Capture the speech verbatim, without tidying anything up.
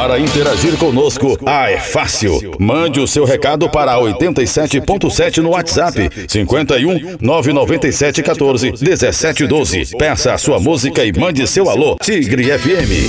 Para interagir conosco, ah, é fácil. Mande o seu recado para oitenta e sete ponto sete no WhatsApp, cinquenta e um, nove nove sete, quatorze, dezessete doze. Peça a sua música e mande seu alô, Tigre F M.